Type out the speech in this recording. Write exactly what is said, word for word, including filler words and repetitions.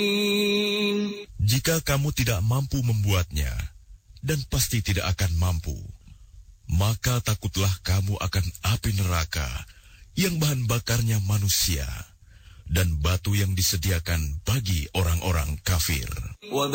Jika kamu tidak mampu membuatnya, dan pasti tidak akan mampu, maka takutlah kamu akan api neraka yang bahan bakarnya manusia dan batu yang disediakan bagi orang-orang kafir.